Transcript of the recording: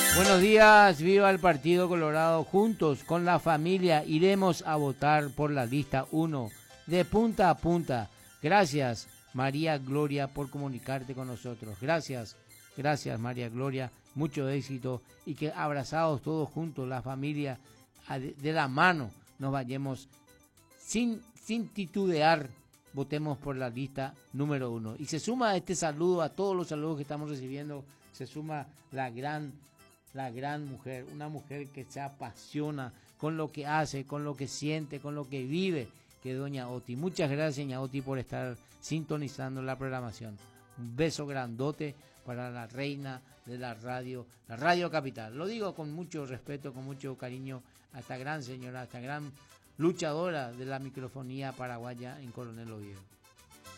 Buenos días, viva el Partido Colorado. Juntos con la familia iremos a votar por la lista 1 de punta a punta. Gracias, María Gloria, por comunicarte con nosotros. Gracias, María Gloria. Mucho éxito y que abrazados todos juntos, la familia, de la mano, nos vayamos sin titubear. Votemos por la lista número 1. Y se suma a este saludo, a todos los saludos que estamos recibiendo, se suma la gran mujer, una mujer que se apasiona con lo que hace, con lo que siente, con lo que vive, que es doña Oti. Muchas gracias, doña Oti, por estar sintonizando la programación. Un beso grandote para la reina de la Radio Capital. Lo digo con mucho respeto, con mucho cariño a esta gran señora, a esta gran luchadora de la microfonía paraguaya en Coronel Oviedo.